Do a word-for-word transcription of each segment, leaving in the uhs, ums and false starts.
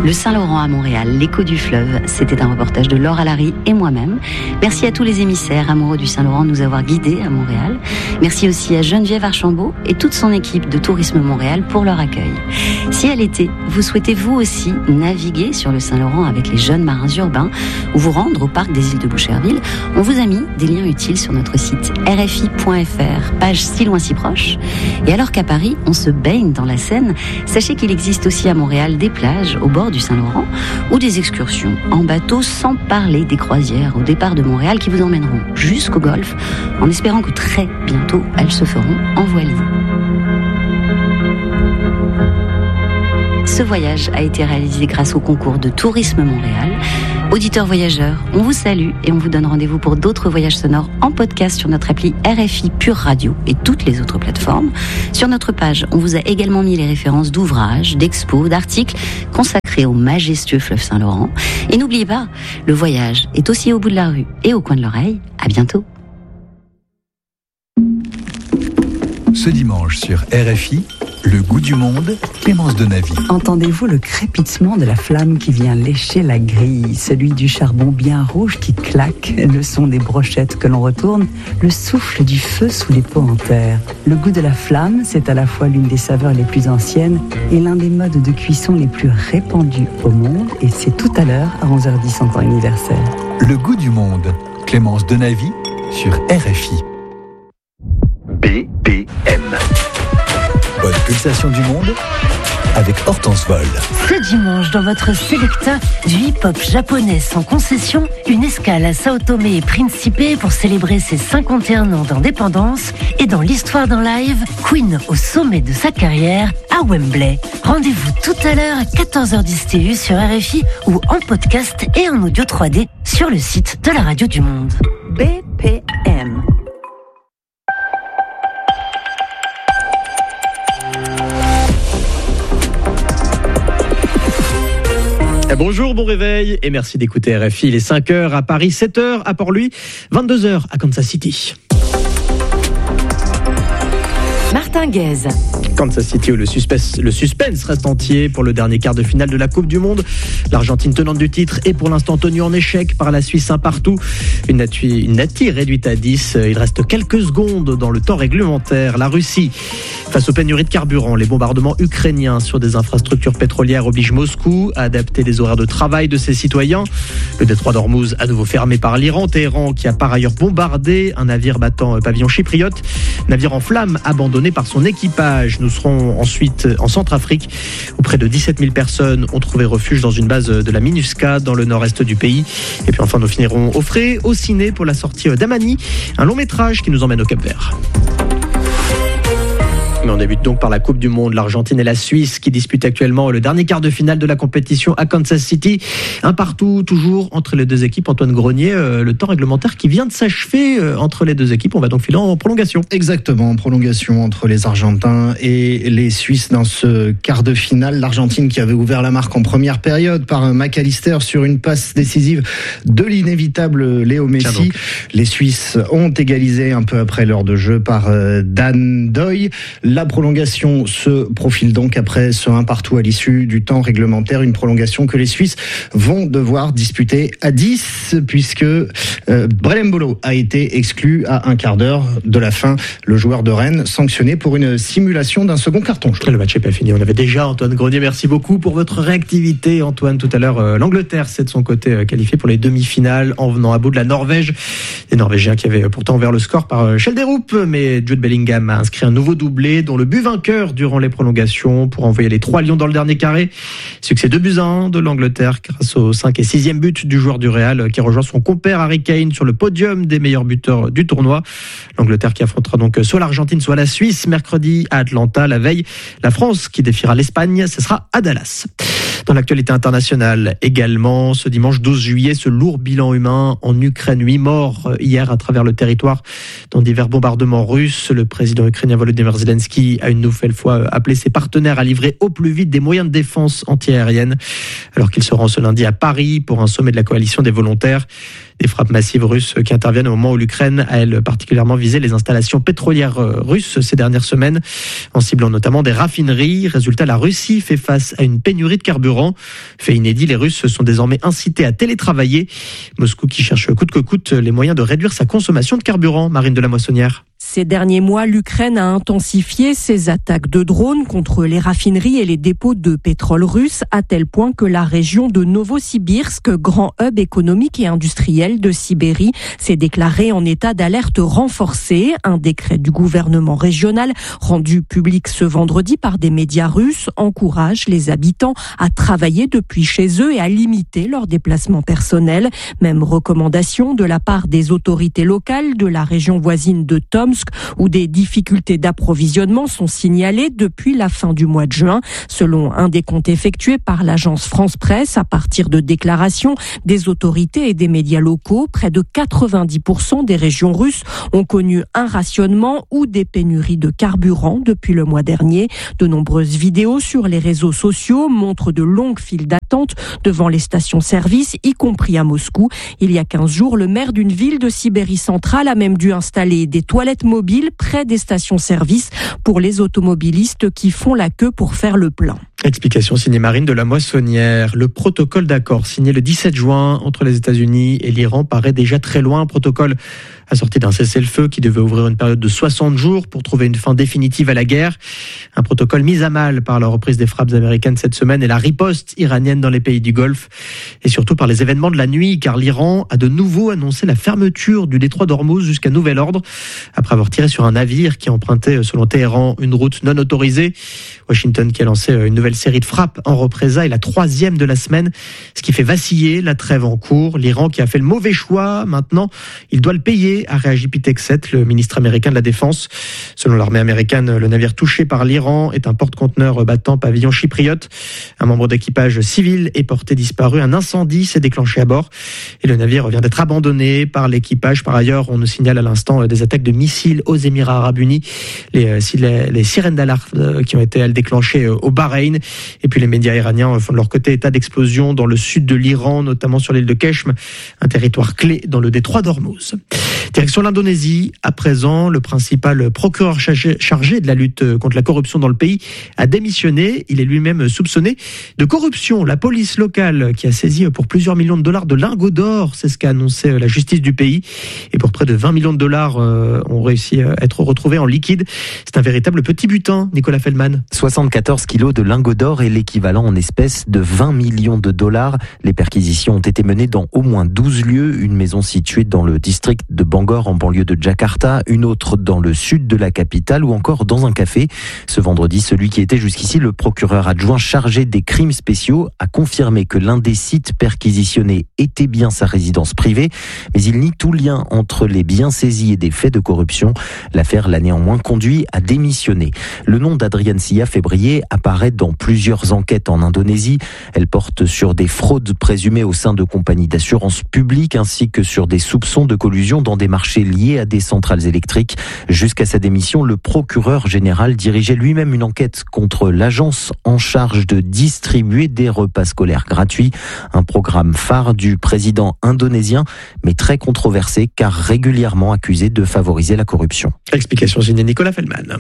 Le Saint-Laurent à Montréal, l'écho du fleuve, c'était un reportage de Laure Allary et moi-même. Merci à tous les émissaires amoureux du Saint-Laurent de nous avoir guidés à Montréal. Merci aussi à Geneviève Archambault et toute son équipe de Tourisme Montréal pour leur accueil. Si à l'été, vous souhaitez vous aussi naviguer sur le Saint-Laurent avec les jeunes marins urbains ou vous rendre au parc des îles de Boucherville, on vous a mis des liens utiles sur notre site r f i point f r, page Si loin si proche. Et alors qu'à Paris, on se baigne dans la Seine, sachez qu'il existe aussi à Montréal des plages au bord du Saint-Laurent ou des excursions en bateau, sans parler des croisières au départ de Montréal qui vous emmèneront jusqu'au golfe, en espérant que très bientôt elles se feront en voilier. Ce voyage a été réalisé grâce au concours de Tourisme Montréal. Auditeurs voyageurs, on vous salue et on vous donne rendez-vous pour d'autres voyages sonores en podcast sur notre appli R F I Pure Radio et toutes les autres plateformes. Sur notre page, on vous a également mis les références d'ouvrages, d'expos, d'articles consacrés au majestueux fleuve Saint-Laurent. Et n'oubliez pas, le voyage est aussi au bout de la rue et au coin de l'oreille. À bientôt. Ce dimanche sur R F I, le goût du monde, Clémence Denavy. Entendez-vous le crépitement de la flamme qui vient lécher la grille, celui du charbon bien rouge qui claque, le son des brochettes que l'on retourne, le souffle du feu sous les pots en terre. Le goût de la flamme, c'est à la fois l'une des saveurs les plus anciennes et l'un des modes de cuisson les plus répandus au monde, et c'est tout à l'heure à onze heures dix en temps universel. Le goût du monde, Clémence Denavy sur R F I. B P M. Bonne pulsation du monde avec Hortense Vol. Ce dimanche, dans votre sélecteur du hip-hop japonais sans concession, une escale à Sao Tomé et Principe pour célébrer ses cinquante et un ans d'indépendance, et dans l'histoire d'un live, Queen au sommet de sa carrière à Wembley. Rendez-vous tout à l'heure à quatorze heures dix T U sur R F I ou en podcast et en audio trois D sur le site de la Radio du Monde. B P M. Bonjour, bon réveil et merci d'écouter R F I. Il est cinq heures à Paris, sept heures à Port-Louis, vingt-deux heures à Kansas City. Martin Guez. Kansas City où le suspense, le suspense reste entier pour le dernier quart de finale de la Coupe du Monde. L'Argentine tenante du titre est pour l'instant tenue en échec par la Suisse un partout. Une nati, une nati réduite à dix. Il reste quelques secondes dans le temps réglementaire. La Russie, face aux pénuries de carburant, les bombardements ukrainiens sur des infrastructures pétrolières obligent Moscou à adapter les horaires de travail de ses citoyens. Le détroit d'Ormuz à nouveau fermé par l'Iran. Téhéran qui a par ailleurs bombardé un navire battant pavillon chypriote. Navire en flammes abandonné par son équipage. Nous serons ensuite en Centrafrique où près de dix-sept mille personnes ont trouvé refuge dans une base de la MINUSCA dans le nord-est du pays. Et puis enfin nous finirons au frais au ciné pour la sortie d'Amani, un long métrage qui nous emmène au Cap-Vert. Mais on débute donc par la Coupe du Monde. L'Argentine et la Suisse qui disputent actuellement le dernier quart de finale de la compétition à Kansas City. Un partout toujours entre les deux équipes. Antoine Grenier, euh, le temps réglementaire qui vient de s'achever euh, entre les deux équipes. On va donc filer en prolongation. Exactement, en prolongation entre les Argentins et les Suisses dans ce quart de finale. L'Argentine qui avait ouvert la marque en première période par McAllister sur une passe décisive de l'inévitable Léo Messi. Les Suisses ont égalisé un peu après l'heure de jeu par euh, Dan Doy. La prolongation se profile donc après ce un partout à l'issue du temps réglementaire. Une prolongation que les Suisses vont devoir disputer à dix puisque euh, Brelembolo a été exclu à un quart d'heure de la fin. Le joueur de Rennes sanctionné pour une simulation d'un second carton. Le match n'est pas fini. On avait déjà Antoine Grenier. Merci beaucoup pour votre réactivité, Antoine. Tout à l'heure, euh, l'Angleterre s'est de son côté euh, qualifiée pour les demi-finales en venant à bout de la Norvège. Les Norvégiens qui avaient pourtant ouvert le score par euh, Schelderup, mais Jude Bellingham a inscrit un nouveau doublé dont le but vainqueur durant les prolongations pour envoyer les trois Lions dans le dernier carré. Succès deux buts à un de l'Angleterre grâce au cinq et sixième but du joueur du Real qui rejoint son compère Harry Kane sur le podium des meilleurs buteurs du tournoi. L'Angleterre qui affrontera donc soit l'Argentine soit la Suisse mercredi à Atlanta. La veille, la France qui défiera l'Espagne, ce sera à Dallas. Dans l'actualité internationale également, ce dimanche douze juillet, ce lourd bilan humain en Ukraine. Huit morts hier à travers le territoire dans divers bombardements russes. Le président ukrainien Volodymyr Zelensky a une nouvelle fois appelé ses partenaires à livrer au plus vite des moyens de défense antiaérienne alors qu'il se rend ce lundi à Paris pour un sommet de la coalition des volontaires. Des frappes massives russes qui interviennent au moment où l'Ukraine a, elle, particulièrement visé les installations pétrolières russes ces dernières semaines, en ciblant notamment des raffineries. Résultat, la Russie fait face à une pénurie de carburant. Fait inédit, les Russes sont désormais incités à télétravailler. Moscou qui cherche coûte que coûte les moyens de réduire sa consommation de carburant. Marine de la Moissonnière. Ces derniers mois, l'Ukraine a intensifié ses attaques de drones contre les raffineries et les dépôts de pétrole russes, à tel point que la région de Novosibirsk, grand hub économique et industriel de Sibérie, s'est déclarée en état d'alerte renforcée. Un décret du gouvernement régional, rendu public ce vendredi par des médias russes, encourage les habitants à travailler depuis chez eux et à limiter leurs déplacements personnels. Même recommandation de la part des autorités locales de la région voisine de Tomsk, où des difficultés d'approvisionnement sont signalées depuis la fin du mois de juin. Selon un décompte effectué par l'agence France Presse, à partir de déclarations des autorités et des médias locaux, près de quatre-vingt-dix pour cent des régions russes ont connu un rationnement ou des pénuries de carburant depuis le mois dernier. De nombreuses vidéos sur les réseaux sociaux montrent de longues files d'attente devant les stations-service, y compris à Moscou. Il y a quinze jours, le maire d'une ville de Sibérie centrale a même dû installer des toilettes mobiles près des stations-service pour les automobilistes qui font la queue pour faire le plein. Explication signée Marine de la Moissonnière. Le protocole d'accord signé le dix-sept juin entre les États-Unis et l'Iran paraît déjà très loin. Un protocole assorti d'un cessez-le-feu qui devait ouvrir une période de soixante jours pour trouver une fin définitive à la guerre. Un protocole mis à mal par la reprise des frappes américaines cette semaine et la riposte iranienne dans les pays du Golfe. Et surtout par les événements de la nuit, car l'Iran a de nouveau annoncé la fermeture du détroit d'Ormuz jusqu'à nouvel ordre, après avoir tiré sur un navire qui empruntait, selon Téhéran, une route non autorisée. Washington qui a lancé une nouvelle série de frappes en représailles, la troisième de la semaine, ce qui fait vaciller la trêve en cours. L'Iran qui a fait le mauvais choix, maintenant, il doit le payer, a réagi Pete Hegseth, le ministre américain de la Défense. Selon l'armée américaine, le navire touché par l'Iran est un porte-conteneur battant pavillon chypriote. Un membre d'équipage civil est porté disparu. Un incendie s'est déclenché à bord et le navire vient d'être abandonné par l'équipage. Par ailleurs, on nous signale à l'instant des attaques de missiles aux Émirats Arabes Unis. Les, les, les sirènes d'alarme qui ont été, elles, déclenchées au Bahreïn. Et puis les médias iraniens font de leur côté état d'explosion dans le sud de l'Iran, notamment sur l'île de Keshm, un territoire clé dans le détroit d'Ormuz. Direction l'Indonésie, à présent, le principal procureur chargé de la lutte contre la corruption dans le pays a démissionné. Il est lui-même soupçonné de corruption. La police locale qui a saisi pour plusieurs millions de dollars de lingots d'or, c'est ce qu'a annoncé la justice du pays. Et pour près de vingt millions de dollars euh, ont réussi à être retrouvés en liquide. C'est un véritable petit butin, Nicolas Feldman. soixante-quatorze kilos de lingots d'or et l'équivalent en espèces de vingt millions de dollars. Les perquisitions ont été menées dans au moins douze lieux. Une maison située dans le district de Bangor en banlieue de Jakarta, une autre dans le sud de la capitale ou encore dans un café. Ce vendredi, celui qui était jusqu'ici le procureur adjoint chargé des crimes spéciaux a confirmé que l'un des sites perquisitionnés était bien sa résidence privée, mais il nie tout lien entre les biens saisis et des faits de corruption. L'affaire l'a néanmoins conduit à démissionner. Le nom d'Adrian Syah fait briller apparaît dans plusieurs enquêtes en Indonésie. Elle porte sur des fraudes présumées au sein de compagnies d'assurance publique ainsi que sur des soupçons de collusion dans des marchés liés à des centrales électriques. Jusqu'à sa démission, le procureur général dirigeait lui-même une enquête contre l'agence en charge de distribuer des repas scolaires gratuits. Un programme phare du président indonésien, mais très controversé car régulièrement accusé de favoriser la corruption. Explication signée Nicolas Feldman.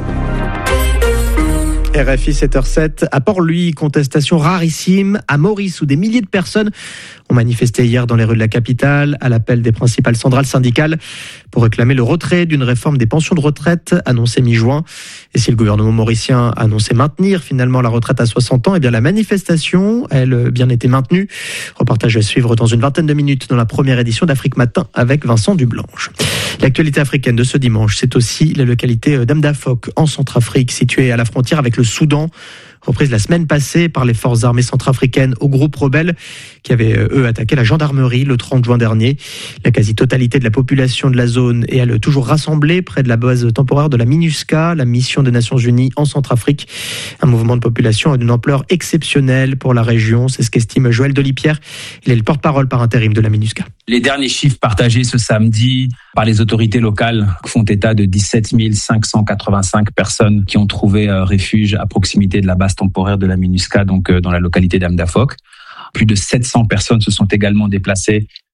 R F I sept heures sept, à Port-Louis, contestation rarissime à Maurice où des milliers de personnes ont manifesté hier dans les rues de la capitale à l'appel des principales centrales syndicales pour réclamer le retrait d'une réforme des pensions de retraite annoncée mi-juin. Et si le gouvernement mauricien a annoncé maintenir finalement la retraite à soixante ans, eh bien la manifestation, elle, a bien été maintenue. Reportage à suivre dans une vingtaine de minutes dans la première édition d'Afrique Matin avec Vincent Dublanche. L'actualité africaine de ce dimanche, c'est aussi la localité d'Amdafok en Centrafrique, située à la frontière avec le Soudan, reprise la semaine passée par les forces armées centrafricaines au groupe rebelle qui avaient, eux, attaqué la gendarmerie le trente juin dernier. La quasi-totalité de la population de la zone est, elle, toujours rassemblée près de la base temporaire de la MINUSCA, la mission des Nations Unies en Centrafrique. Un mouvement de population d'une ampleur exceptionnelle pour la région, c'est ce qu'estime Joël Delipierre. Il est le porte-parole par intérim de la MINUSCA. Les derniers chiffres partagés ce samedi par les autorités locales font état de dix-sept mille cinq cent quatre-vingt-cinq personnes qui ont trouvé refuge à proximité de la base temporaire de la MINUSCA, donc dans la localité d'Amdafok. Plus de sept cents personnes se sont également déplacées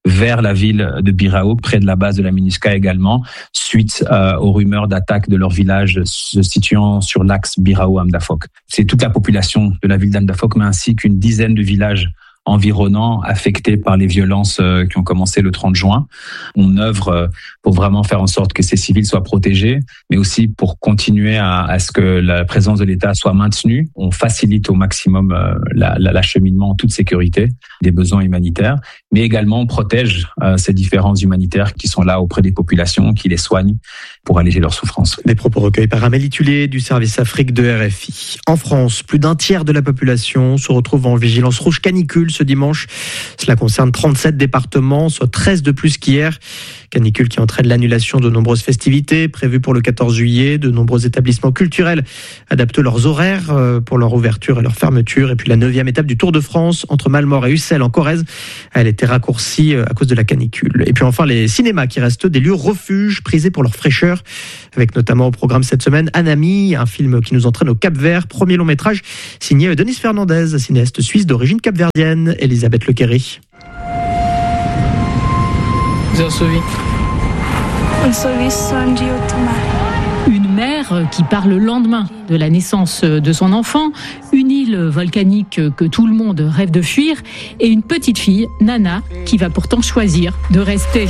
vers la ville de Birao, près de la base de la MINUSCA également, suite euh, aux rumeurs d'attaque de leur village se situant sur l'axe Birao-Amdaphoque. C'est toute la population de la ville d'Amdaphoque, mais ainsi qu'une dizaine de villages environnants affectés par les violences euh, qui ont commencé le trente juin. On œuvre euh, pour vraiment faire en sorte que ces civils soient protégés, mais aussi pour continuer à, à ce que la présence de l'État soit maintenue. On facilite au maximum euh, la, la, l'acheminement en toute sécurité des besoins humanitaires, mais également on protège euh, ces différences humanitaires qui sont là auprès des populations, qui les soignent pour alléger leurs souffrances. Des propos recueillis par Amélie Tullier du service Afrique de R F I. En France, plus d'un tiers de la population se retrouve en vigilance rouge canicule ce dimanche. Cela concerne trente-sept départements, soit treize de plus qu'hier. Canicule qui entraîne l'annulation de nombreuses festivités prévues pour le quatorze juillet. De nombreux établissements culturels adaptent leurs horaires pour leur ouverture et leur fermeture. Et puis la neuvième étape du Tour de France entre Malmort et Ussel en Corrèze, elle était raccourcie à cause de la canicule. Et puis enfin les cinémas qui restent des lieux refuges prisés pour leur fraîcheur, avec notamment au programme cette semaine Anami, un film qui nous entraîne au Cap-Vert, premier long métrage signé Denise Fernandez, cinéaste suisse d'origine capverdienne. Elisabeth Lequeré. Une mère qui part le lendemain de la naissance de son enfant, une île volcanique que tout le monde rêve de fuir, et une petite fille, Nana, qui va pourtant choisir de rester.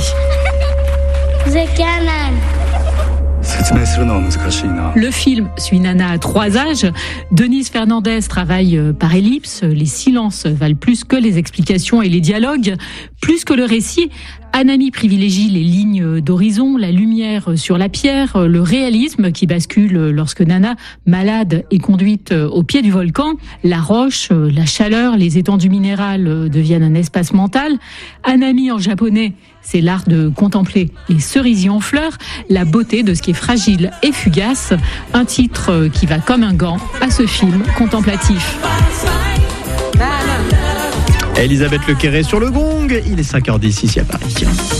Le film suit Nana à trois âges. Denise Fernandez travaille par ellipse. Les silences valent plus que les explications et les dialogues, plus que le récit. Anami privilégie les lignes d'horizon, la lumière sur la pierre, le réalisme qui bascule lorsque Nana, malade, est conduite au pied du volcan. La roche, la chaleur, les étendues minérales deviennent un espace mental. Anami en japonais, c'est l'art de contempler les cerisiers en fleurs, la beauté de ce qui est fragile et fugace. Un titre qui va comme un gant à ce film contemplatif. Elisabeth Lequeré sur le gong, il est cinq heures dix ici à Paris.